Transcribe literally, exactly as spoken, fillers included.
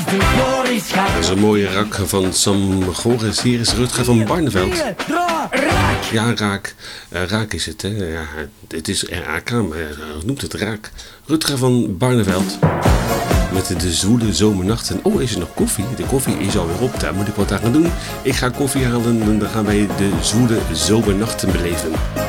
Dat is een mooie rak van Sam Goris. Hier is Rutger van Barneveld. Ja, raak. Uh, raak is het, hè. Ja, het is R A K, maar hij noemt het raak. Rutger van Barneveld. Met de zwoele zomernachten. Oh, is er nog koffie? De koffie is alweer op. Daar moet ik wat aan gaan doen. Ik ga koffie halen en dan gaan wij de zwoele zomernachten beleven.